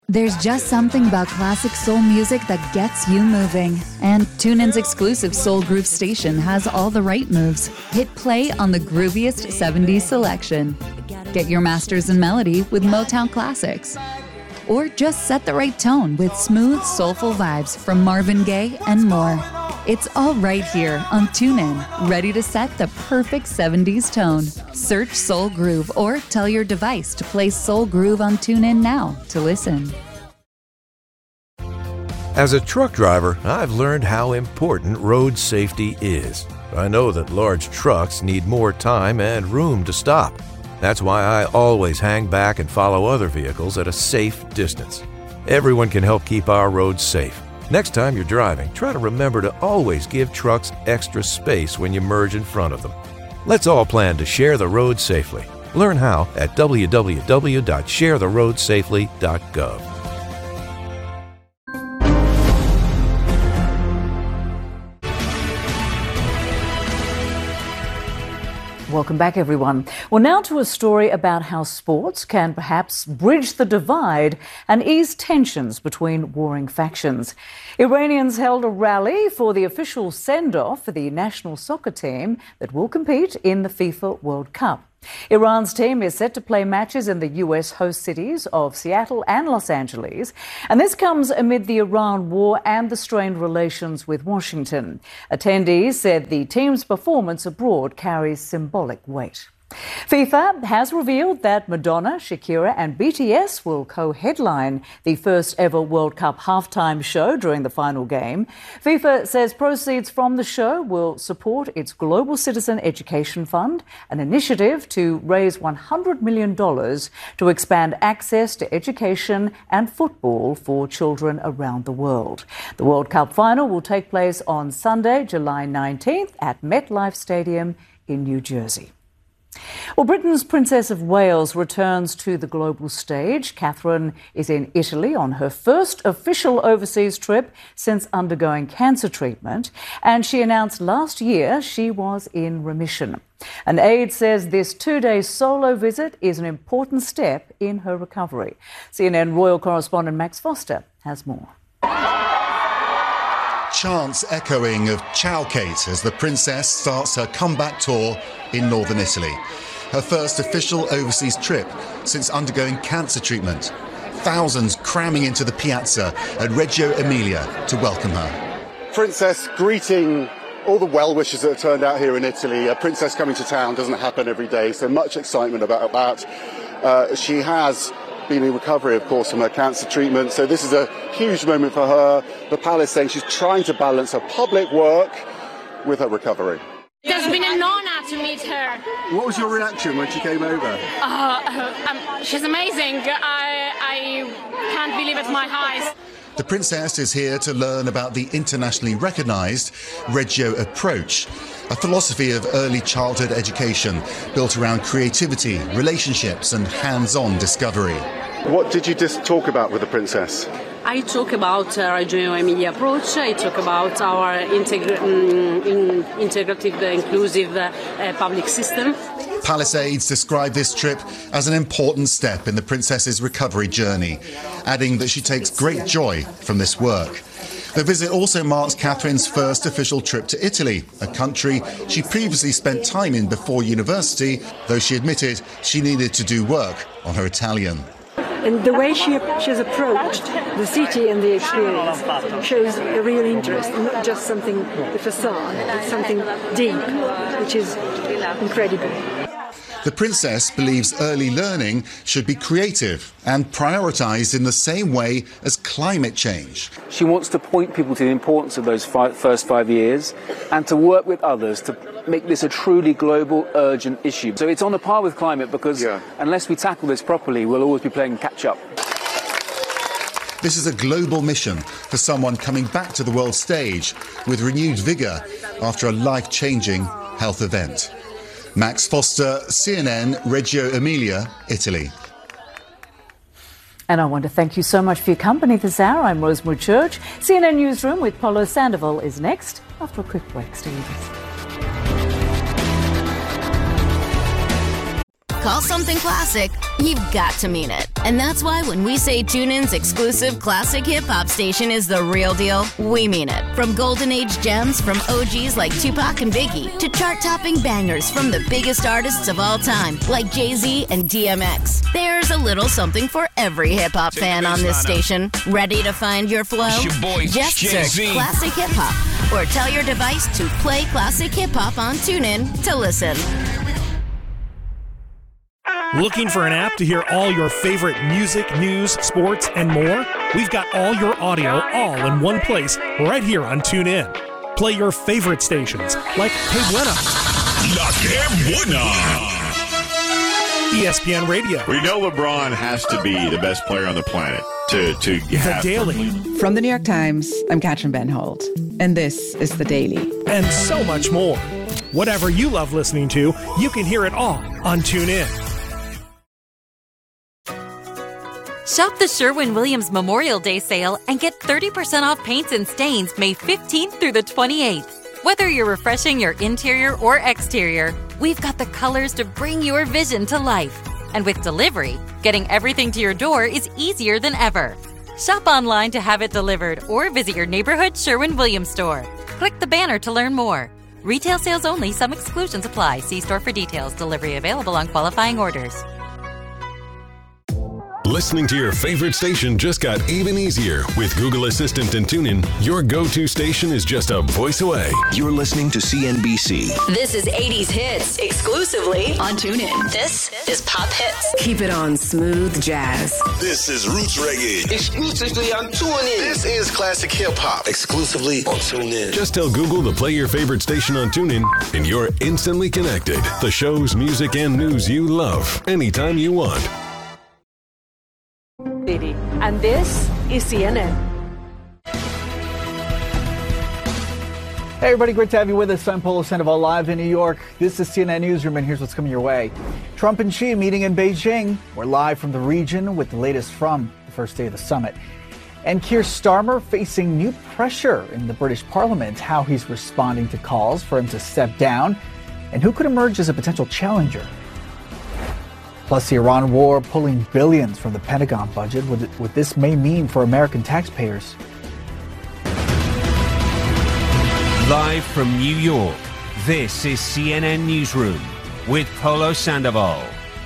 There's just something about classic soul music that gets you moving. And TuneIn's exclusive Soul Groove station has all the right moves. Hit play on the grooviest 70s selection. Get your masters in melody with Motown classics. Or just set the right tone with smooth, soulful vibes from Marvin Gaye and more. It's all right here on TuneIn, ready to set the perfect 70s tone. Search Soul Groove or tell your device to play Soul Groove on TuneIn now to listen. As a truck driver, I've learned how important road safety is. I know that large trucks need more time and room to stop. That's why I always hang back and follow other vehicles at a safe distance. Everyone can help keep our roads safe. Next time you're driving, try to remember to always give trucks extra space when you merge in front of them. Let's all plan to share the road safely. Learn how at www.sharetheroadsafely.gov. Welcome back, everyone. Well, now to a story about how sports can perhaps bridge the divide and ease tensions between warring factions. Iranians held a rally for the official send-off for the national soccer team that will compete in the FIFA World Cup. Iran's team is set to play matches in the US host cities of Seattle and Los Angeles, and this comes amid the Iran war and the strained relations with Washington. Attendees said the team's performance abroad carries symbolic weight. FIFA has revealed that Madonna, Shakira and BTS will co-headline the first ever World Cup halftime show during the final game. FIFA says proceeds from the show will support its Global Citizen Education Fund, an initiative to raise $100 million to expand access to education and football for children around the world. The World Cup final will take place on Sunday, July 19th at MetLife Stadium in New Jersey. Well, Britain's Princess of Wales returns to the global stage. Catherine is in Italy on her first official overseas trip since undergoing cancer treatment, and she announced last year she was in remission. An aide says this two-day solo visit is an important step in her recovery. CNN royal correspondent Max Foster has more. Chants echoing of Ciao Kate as the princess starts her comeback tour in northern Italy. Her first official overseas trip since undergoing cancer treatment. Thousands cramming into the piazza at Reggio Emilia to welcome her. Princess greeting all the well-wishers that have turned out here in Italy. A princess coming to town doesn't happen every day, so much excitement about that. She has been in recovery, of course, from her cancer treatment, so this is a huge moment for her. The palace saying she's trying to balance her public work with her recovery. It has been an honor to meet her. What was your reaction when she came over? She's amazing. I can't believe it, my eyes. The princess is here to learn about the internationally recognised Reggio approach, a philosophy of early childhood education built around creativity, relationships and hands-on discovery. What did you just talk about with the princess? I talk about Reggio Emilia approach. I talk about our integrative, inclusive public system. Palace aides describe this trip as an important step in the princess's recovery journey, adding that she takes great joy from this work. The visit also marks Catherine's first official trip to Italy, a country she previously spent time in before university, though she admitted she needed to do work on her Italian. And the way she has approached the city and the experience shows a real interest, not just something, the facade, but something deep, which is incredible. The princess believes early learning should be creative and prioritised in the same way as climate change. She wants to point people to the importance of those first 5 years and to work with others to make this a truly global, urgent issue. So it's on a par with climate because unless we tackle this properly, we'll always be playing catch-up. This is a global mission for someone coming back to the world stage with renewed vigour after a life-changing health event. Max Foster, CNN, Reggio Emilia, Italy. And I want to thank you so much for your company this hour. I'm Rosemary Church. CNN Newsroom with Paulo Sandoval is next after a quick break. Stay with us. call something classic, you've got to mean it. And that's why when we say TuneIn's exclusive classic hip-hop station is the real deal, we mean it. From golden age gems from OGs like Tupac and Biggie to chart-topping bangers from the biggest artists of all time like Jay-Z and DMX. There's a little something for every hip-hop fan on this station. Ready to find your flow? Just search Classic Hip Hop or tell your device to play Classic Hip Hop on TuneIn to listen. Looking for an app to hear all your favorite music, news, sports, and more? We've got all your audio all in one place right here on TuneIn. Play your favorite stations like Que Buena, La Que Buena, ESPN Radio. We know LeBron has to be the best player on the planet to The Daily. From the New York Times, I'm Katrin Benhold, and this is The Daily. And so much more. Whatever you love listening to, you can hear it all on TuneIn. Shop the Sherwin-Williams Memorial Day sale and get 30% off paints and stains May 15th through the 28th. Whether you're refreshing your interior or exterior, we've got the colors to bring your vision to life. And with delivery, getting everything to your door is easier than ever. Shop online to have it delivered or visit your neighborhood Sherwin-Williams store. Click the banner to learn more. Retail sales only. Some exclusions apply. See store for details. Delivery available on qualifying orders. Listening to your favorite station just got even easier. With Google Assistant and TuneIn, your go-to station is just a voice away. You're listening to CNBC. This is 80s Hits, exclusively on TuneIn. This is Pop Hits. Keep it on Smooth Jazz. This is Roots Reggae, exclusively on TuneIn. This is Classic Hip Hop, exclusively on TuneIn. Just tell Google to play your favorite station on TuneIn, and you're instantly connected. The shows, music, and news you love, anytime you want. And this is CNN. Hey everybody, great to have you with us. I'm Polo Sandoval live in New York. This is CNN Newsroom, and here's what's coming your way. Trump and Xi meeting in Beijing. We're live from the region with the latest from the first day of the summit. And Keir Starmer facing new pressure in the British Parliament, how he's responding to calls for him to step down, and who could emerge as a potential challenger. Plus, the Iran war pulling billions from the Pentagon budget, what this may mean for American taxpayers. Live from New York, this is CNN Newsroom with Polo Sandoval.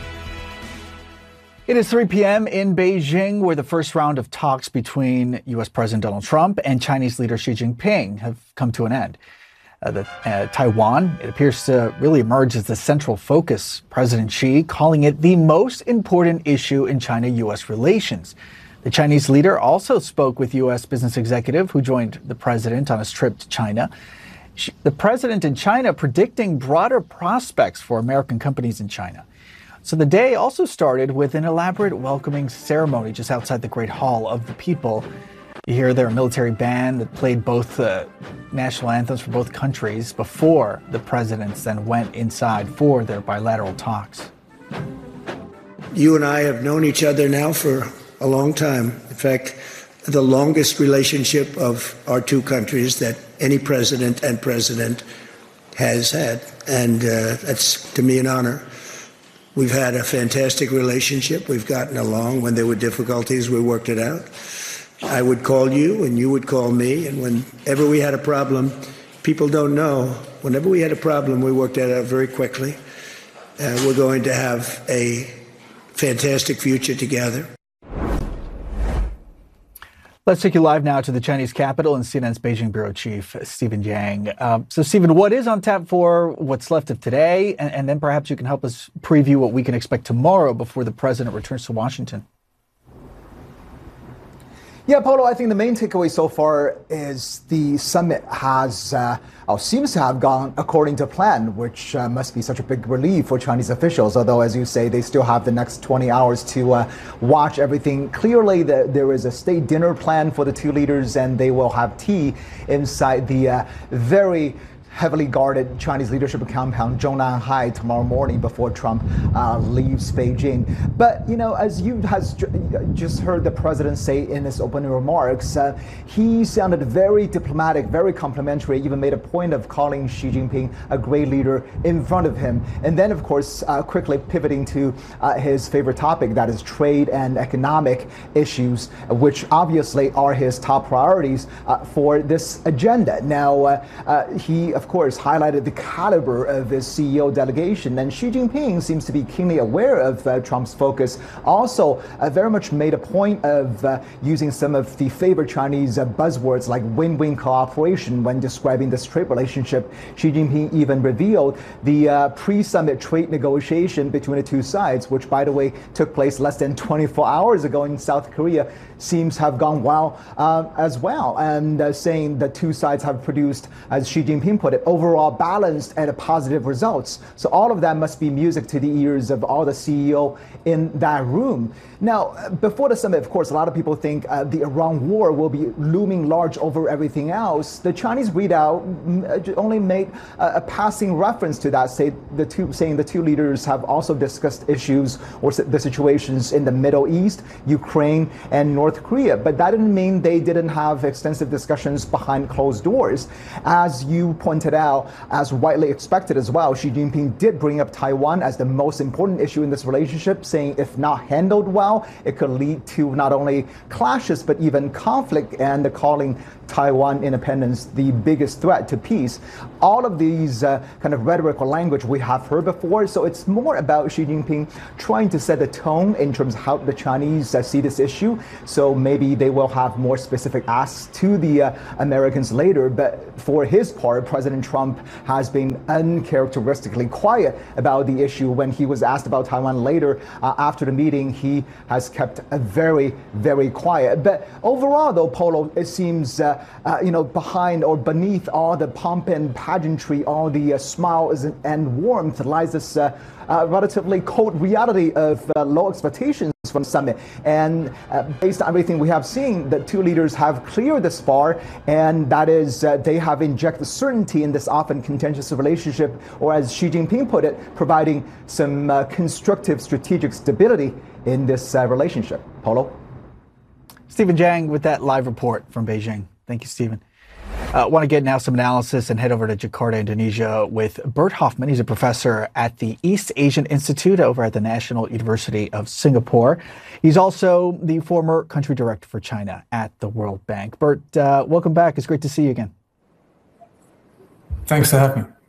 It is 3 p.m. in Beijing, where the first round of talks between U.S. President Donald Trump and Chinese leader Xi Jinping have come to an end. Taiwan, it appears to really emerge as the central focus. President Xi calling it the most important issue in China-U.S. relations. The Chinese leader also spoke with U.S. business executive who joined the president on his trip to China. The president in China predicting broader prospects for American companies in China. So the day also started with an elaborate welcoming ceremony just outside the Great Hall of the People. You hear their military band that played both national anthems for both countries before the presidents then went inside for their bilateral talks. You and I have known each other now for a long time. In fact, the longest relationship of our two countries that any president and president has had. And that's, to me, an honor. We've had a fantastic relationship. We've gotten along. When there were difficulties, we worked it out. I would call you and you would call me. And whenever we had a problem, people don't know, whenever we had a problem, we worked it out very quickly. We're going to have a fantastic future together. Let's take you live now to the Chinese capital and CNN's Beijing bureau chief, Stephen Yang. So, Stephen, what is on tap for what's left of today? And then perhaps you can help us preview what we can expect tomorrow before the president returns to Washington. Yeah, Polo, I think the main takeaway so far is the summit seems to have gone according to plan, which must be such a big relief for Chinese officials. Although, as you say, they still have the next 20 hours to watch everything. Clearly, there is a state dinner plan for the two leaders, and they will have tea inside the very heavily guarded Chinese leadership compound, Zhongnanhai, tomorrow morning before Trump leaves Beijing. But, as you has just heard the president say in his opening remarks, he sounded very diplomatic, very complimentary, even made a point of calling Xi Jinping a great leader in front of him. And then, of course, quickly pivoting to his favorite topic, that is trade and economic issues, which obviously are his top priorities for this agenda. Now, he, of course, highlighted the caliber of his CEO delegation, and Xi Jinping seems to be keenly aware of Trump's focus. Also, very much made a point of using some of the favorite Chinese buzzwords like win-win cooperation when describing this trade relationship. Xi Jinping even revealed the pre-summit trade negotiation between the two sides, which, by the way, took place less than 24 hours ago in South Korea, seems to have gone well as well, and saying the two sides have produced, as Xi Jinping put it, overall balanced and positive results. So all of that must be music to the ears of all the CEO in that room. Now, before the summit, of course, a lot of people think the Iran war will be looming large over everything else. The Chinese readout only made a passing reference to that, saying the two leaders have also discussed issues or the situations in the Middle East, Ukraine, and North Korea. But that didn't mean they didn't have extensive discussions behind closed doors. As you pointed out, as widely expected as well, Xi Jinping did bring up Taiwan as the most important issue in this relationship, saying if not handled well, it could lead to not only clashes but even conflict, and calling Taiwan independence the biggest threat to peace. All of these kind of rhetoric or language we have heard before, so it's more about Xi Jinping trying to set the tone in terms of how the Chinese see this issue. So maybe they will have more specific asks to the Americans later. But for his part, President Trump has been uncharacteristically quiet about the issue. When he was asked about Taiwan later after the meeting, he has kept very, very quiet. But overall, though, Polo, it seems behind or beneath all the pomp and pageantry, all the smiles and warmth, lies this relatively cold reality of low expectations from the summit. And based on everything we have seen, the two leaders have cleared this bar, and that is they have injected certainty in this often contentious relationship, or as Xi Jinping put it, providing some constructive strategic stability in this relationship. Polo? Stephen Jiang with that live report from Beijing. Thank you, Stephen. Want to get now some analysis and head over to Jakarta, Indonesia with Bert Hoffman. He's a professor at the East Asian Institute over at the National University of Singapore. He's also the former country director for China at the World Bank. Bert, welcome back. It's great to see you again. Thanks for having me.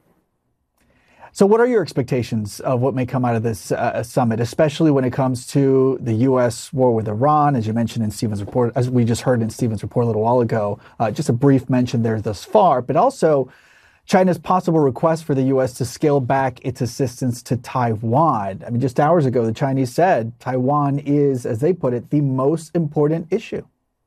So what are your expectations of what may come out of this summit, especially when it comes to the U.S. war with Iran, as you mentioned in Stephen's report, as we just heard in Stephen's report a little while ago, just a brief mention there thus far, but also China's possible request for the U.S. to scale back its assistance to Taiwan. I mean, just hours ago, the Chinese said Taiwan is, as they put it, the most important issue.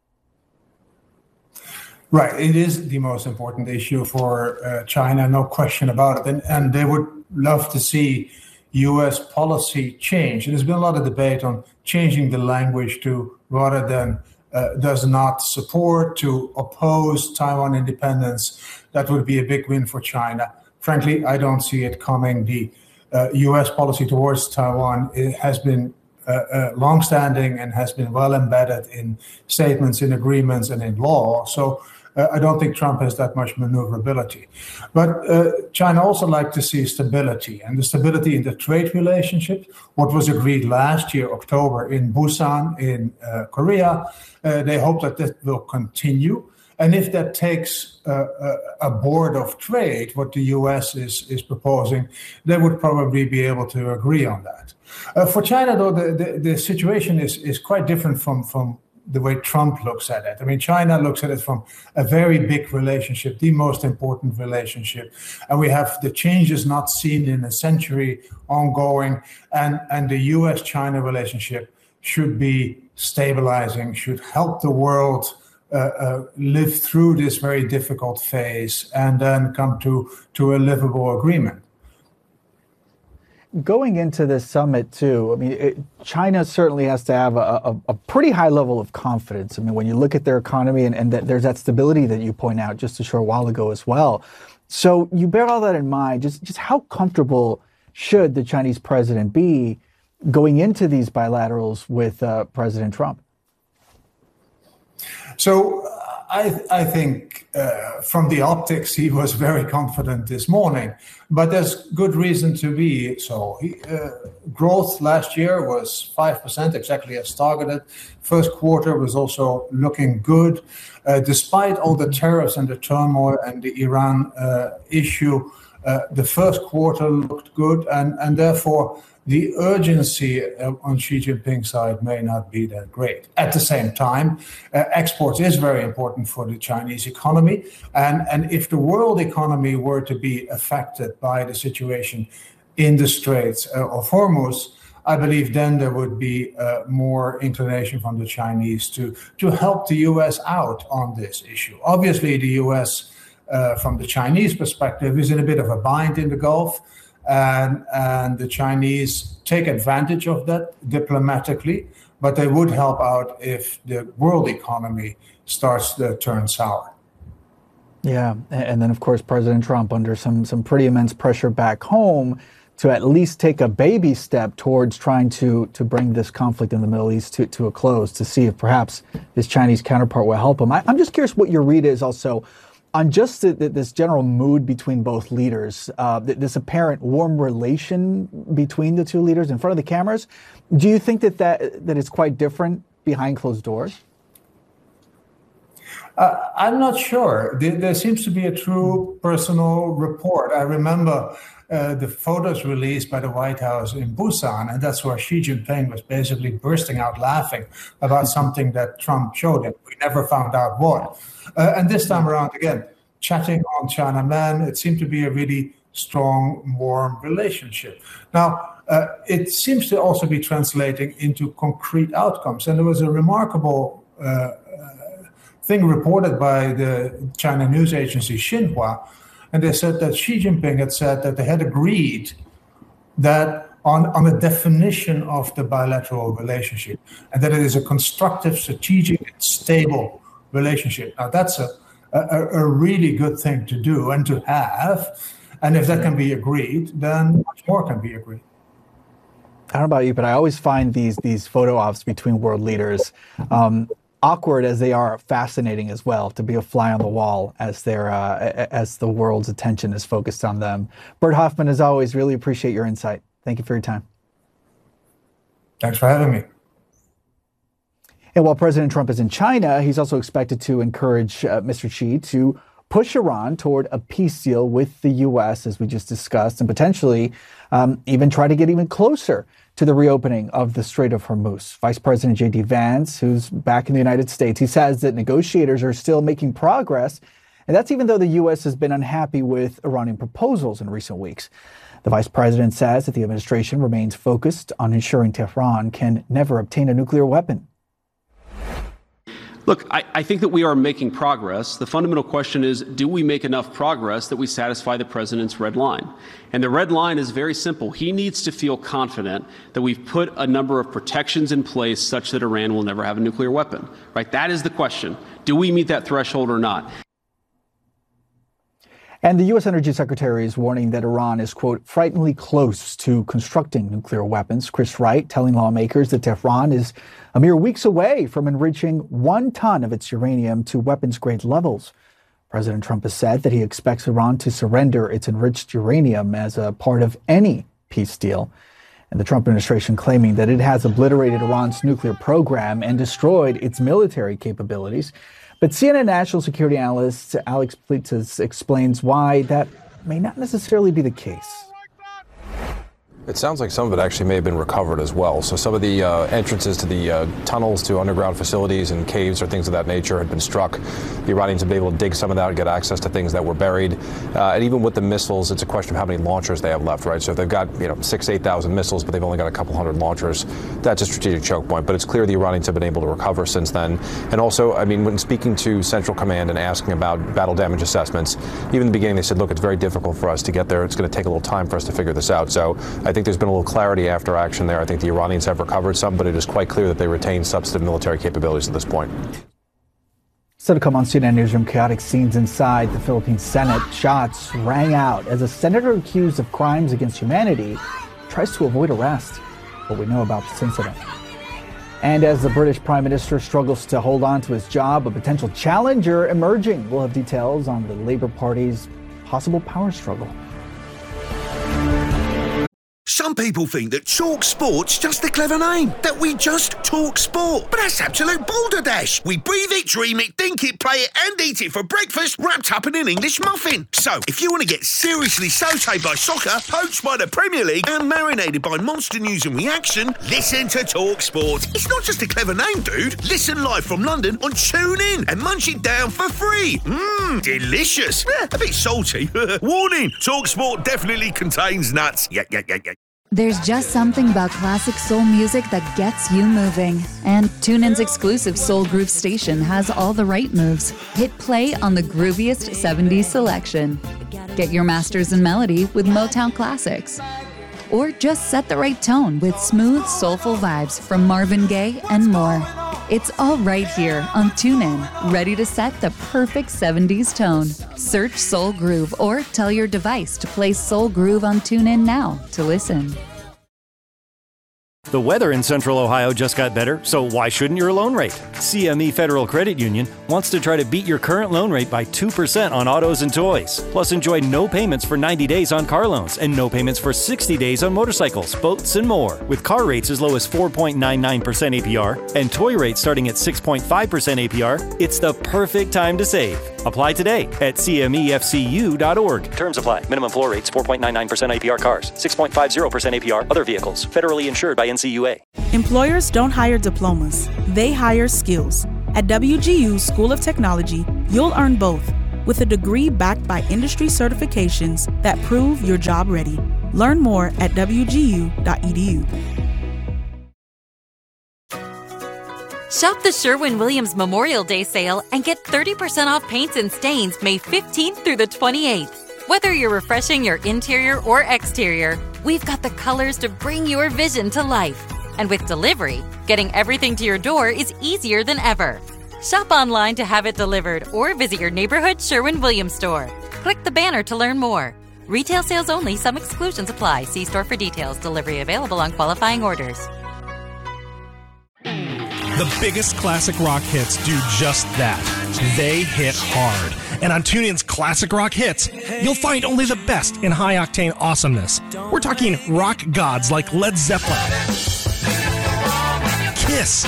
Right. It is the most important issue for China, no question about it. And they would love to see U.S. policy change. There's been a lot of debate on changing the language to rather than does not support, to oppose Taiwan independence. That would be a big win for China. Frankly, I don't see it coming. The U.S. policy towards Taiwan has been longstanding and has been well embedded in statements, in agreements, and in law. So I don't think Trump has that much maneuverability. But China also like to see stability, and the stability in the trade relationship. What was agreed last year, October, in Busan, in Korea, they hope that that will continue. And if that takes a board of trade, what the U.S. is proposing, they would probably be able to agree on that. For China, though, the situation is quite different from the way Trump looks at it. I mean, China looks at it from a very big relationship, the most important relationship. And we have the changes not seen in a century ongoing. And the U.S.-China relationship should be stabilizing, should help the world live through this very difficult phase and then come to a livable agreement. Going into this summit, too, I mean, China certainly has to have a pretty high level of confidence. I mean, when you look at their economy and there's that stability that you point out just a short while ago as well. So you bear all that in mind, just how comfortable should the Chinese president be going into these bilaterals with President Trump? So I think from the optics, he was very confident this morning, but there's good reason to be so. Growth last year was 5%, exactly as targeted. First quarter was also looking good. Despite all the tariffs and the turmoil and the Iran issue, the first quarter looked good, and therefore the urgency on Xi Jinping's side may not be that great. At the same time, exports is very important for the Chinese economy. And if the world economy were to be affected by the situation in the Straits of Hormuz, I believe then there would be more inclination from the Chinese to help the U.S. out on this issue. Obviously, the U.S., from the Chinese perspective, is in a bit of a bind in the Gulf. And the Chinese take advantage of that diplomatically, but they would help out if the world economy starts to turn sour. Yeah, and then, of course, President Trump under some pretty immense pressure back home to at least take a baby step towards trying to bring this conflict in the Middle East to a close, to see if perhaps his Chinese counterpart will help him. I'm just curious what your read is also on just this general mood between both leaders, this apparent warm relation between the two leaders in front of the cameras. Do you think that is quite different behind closed doors? I'm not sure. There seems to be a true personal rapport. I remember the photos released by the White House in Busan, and that's where Xi Jinping was basically bursting out laughing about something that Trump showed him. We never found out what. And this time around, again, chatting on Chinaman, it seemed to be a really strong, warm relationship. Now, it seems to also be translating into concrete outcomes. And there was a remarkable thing reported by the China news agency Xinhua, and they said that Xi Jinping had said that they had agreed that on a definition of the bilateral relationship, and that it is a constructive, strategic, and stable relationship. Now, that's a really good thing to do and to have. And if that can be agreed, then much more can be agreed. I don't know about you, but I always find these photo ops between world leaders, awkward as they are, fascinating as well, to be a fly on the wall as as the world's attention is focused on them. Bert Hoffman, as always, really appreciate your insight. Thank you for your time. Thanks for having me. And while President Trump is in China, he's also expected to encourage Mr. Xi to push Iran toward a peace deal with the U.S., as we just discussed, and potentially even try to get even closer to the reopening of the Strait of Hormuz. Vice President J.D. Vance, who's back in the United States, he says that negotiators are still making progress, and that's even though the U.S. has been unhappy with Iranian proposals in recent weeks. The vice president says that the administration remains focused on ensuring Tehran can never obtain a nuclear weapon. Look, I think that we are making progress. The fundamental question is, do we make enough progress that we satisfy the president's red line? And the red line is very simple. He needs to feel confident that we've put a number of protections in place such that Iran will never have a nuclear weapon, right? That is the question. Do we meet that threshold or not? And the U.S. Energy Secretary is warning that Iran is, quote, frighteningly close to constructing nuclear weapons. Chris Wright telling lawmakers that Tehran is a mere weeks away from enriching 1 ton of its uranium to weapons-grade levels. President Trump has said that he expects Iran to surrender its enriched uranium as a part of any peace deal. And the Trump administration claiming that it has obliterated Iran's nuclear program and destroyed its military capabilities. But CNN national security analyst Alex Plitas explains why that may not necessarily be the case. It sounds like some of it actually may have been recovered as well. So some of the entrances to the tunnels to underground facilities and caves or things of that nature had been struck. The Iranians have been able to dig some of that and get access to things that were buried. And even with the missiles, it's a question of how many launchers they have left, right? So if they've got 6,000 to 8,000 missiles, but they've only got a couple hundred launchers, that's a strategic choke point. But it's clear the Iranians have been able to recover since then. And also, I mean, when speaking to Central Command and asking about battle damage assessments, even in the beginning they said, look, it's very difficult for us to get there. It's going to take a little time for us to figure this out. So I think there's been a little clarity after action there. I think the Iranians have recovered some, but it is quite clear that they retain substantive military capabilities at this point. Still to come on CNN Newsroom, chaotic scenes inside the Philippine Senate. Shots rang out as a senator accused of crimes against humanity tries to avoid arrest. What we know about this incident. And as the British Prime Minister struggles to hold on to his job, a potential challenger emerging. We'll have details on the Labour Party's possible power struggle. Some people think that Talk Sport's just a clever name, that we just talk sport. But that's absolute balderdash. We breathe it, dream it, think it, play it, and eat it for breakfast, wrapped up in an English muffin. So, if you want to get seriously sautéed by soccer, poached by the Premier League, and marinated by monster news and reaction, listen to Talk Sport. It's not just a clever name, dude. Listen live from London on TuneIn and munch it down for free. Delicious. A bit salty. Warning, Talk Sport definitely contains nuts. Yeah. There's just something about classic soul music that gets you moving. And TuneIn's exclusive Soul Groove station has all the right moves. Hit play on the grooviest 70s selection. Get your masters in melody with Motown classics. Or just set the right tone with smooth, soulful vibes from Marvin Gaye and more. It's all right here on TuneIn, ready to set the perfect 70s tone. Search Soul Groove or tell your device to play Soul Groove on TuneIn now to listen. The weather in Central Ohio just got better, so why shouldn't your loan rate? CME Federal Credit Union wants to try to beat your current loan rate by 2% on autos and toys. Plus, enjoy no payments for 90 days on car loans and no payments for 60 days on motorcycles, boats, and more. With car rates as low as 4.99% APR and toy rates starting at 6.5% APR, it's the perfect time to save. Apply today at CMEFCU.org. Terms apply. Minimum floor rates 4.99% APR cars, 6.50% APR other vehicles. Federally insured by NCUA. Employers don't hire diplomas. They hire skills. At WGU School of Technology, you'll earn both with a degree backed by industry certifications that prove you're job ready. Learn more at WGU.edu. Shop the Sherwin-Williams Memorial Day sale and get 30% off paints and stains May 15th through the 28th. Whether you're refreshing your interior or exterior, we've got the colors to bring your vision to life. And with delivery, getting everything to your door is easier than ever. Shop online to have it delivered or visit your neighborhood Sherwin-Williams store. Click the banner to learn more. Retail sales only. Some exclusions apply. See store for details. Delivery available on qualifying orders. The biggest classic rock hits do just that. They hit hard. And on TuneIn's Classic Rock Hits, you'll find only the best in high-octane awesomeness. We're talking rock gods like Led Zeppelin, Kiss,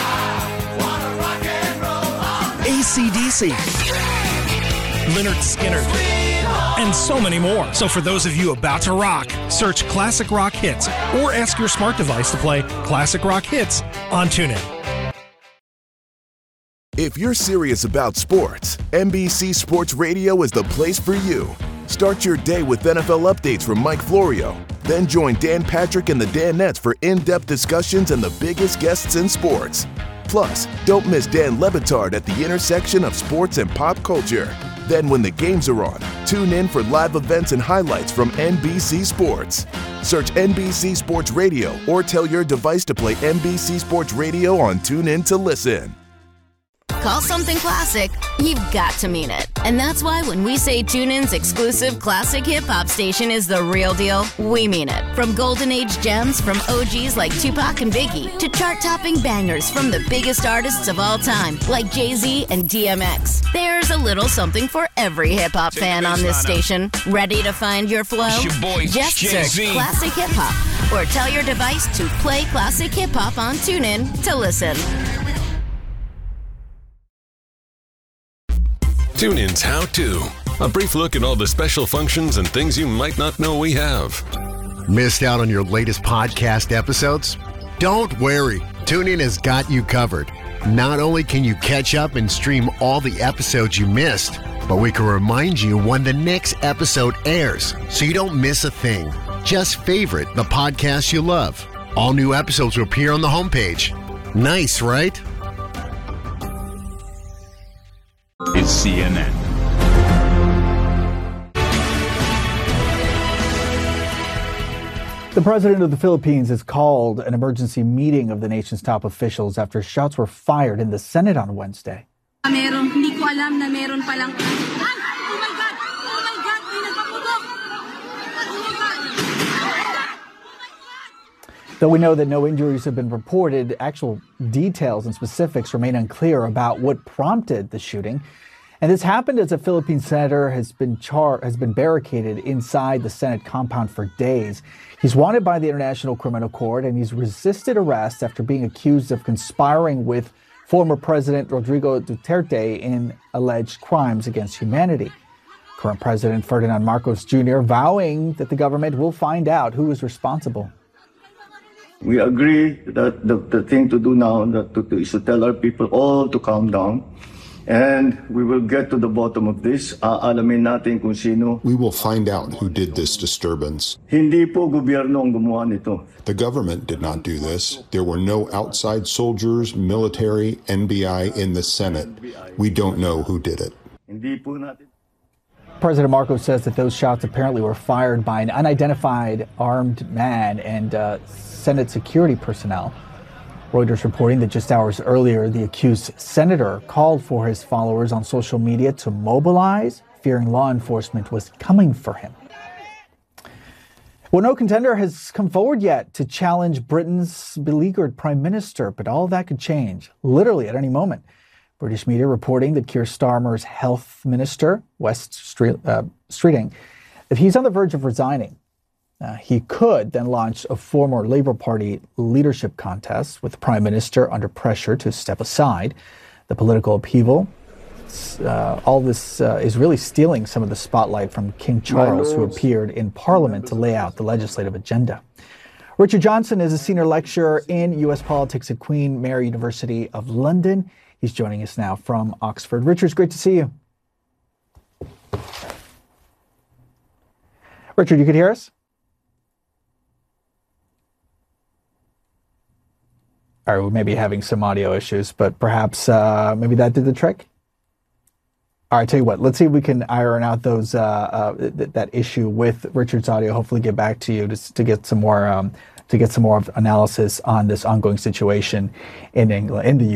AC/DC, Lynyrd Skynyrd, and so many more. So for those of you about to rock, search Classic Rock Hits or ask your smart device to play Classic Rock Hits on TuneIn. If you're serious about sports, NBC Sports Radio is the place for you. Start your day with NFL updates from Mike Florio. Then join Dan Patrick and the Danettes for in-depth discussions and the biggest guests in sports. Plus, don't miss Dan Le Batard at the intersection of sports and pop culture. Then when the games are on, tune in for live events and highlights from NBC Sports. Search NBC Sports Radio or tell your device to play NBC Sports Radio on TuneIn to listen. Call something classic, you've got to mean it. And that's why when we say TuneIn's exclusive classic hip-hop station is the real deal, we mean it. From golden age gems from OGs like Tupac and Biggie to chart-topping bangers from the biggest artists of all time like Jay-Z and DMX. There's a little something for every hip-hop fan on this station. Ready to find your flow? It's your boy, just Jay-Z. search Classic Hip-Hop or tell your device to play Classic Hip-Hop on TuneIn to listen. TuneIn's How To. A brief look at all the special functions and things you might not know we have. Missed out on your latest podcast episodes? Don't worry. TuneIn has got you covered. Not only can you catch up and stream all the episodes you missed, but we can remind you when the next episode airs so you don't miss a thing. Just favorite the podcast you love. All new episodes will appear on the homepage. Nice, right? It's CNN. The president of the Philippines has called an emergency meeting of the nation's top officials after shots were fired in the Senate on Wednesday. Meron, hindi ko alam na meron palang. Ay! Oh my God! Oh my God! May nagpaputok! Oh my God! Though we know that no injuries have been reported, actual details and specifics remain unclear about what prompted the shooting. And this happened as a Philippine senator has been barricaded inside the Senate compound for days. He's wanted by the International Criminal Court, and he's resisted arrest after being accused of conspiring with former President Rodrigo Duterte in alleged crimes against humanity. Current President Ferdinand Marcos Jr. vowing that the government will find out who is responsible. We agree that the thing to do now is to tell our people all to calm down. And we will get to the bottom of this. Alamin natin kung sino. We will find out who did this disturbance. Hindi po gobyerno ang gumawa nito. The government did not do this. There were no outside soldiers, military, NBI in the Senate. We don't know who did it. Hindi po natin. President Marcos says that those shots apparently were fired by an unidentified armed man and Senate security personnel. Reuters reporting that just hours earlier, the accused senator called for his followers on social media to mobilize, fearing law enforcement was coming for him. Well, no contender has come forward yet to challenge Britain's beleaguered prime minister, but all that could change literally at any moment. British media reporting that Keir Starmer's health minister, West Streeting, that he's on the verge of resigning. He could then launch a former Labour Party leadership contest with the Prime Minister under pressure to step aside. The political upheaval, all this is really stealing some of the spotlight from King Charles, who appeared in Parliament to lay out the legislative agenda. Richard Johnson is a senior lecturer in U.S. politics at Queen Mary University of London. He's joining us now from Oxford. Richard, it's great to see you. Richard, you could hear us? All right, we may be having some audio issues, but perhaps maybe that did the trick. All right, tell you what, let's see if we can iron out those that issue with Richard's audio. Hopefully, get back to you to get some more analysis on this ongoing situation in England, in the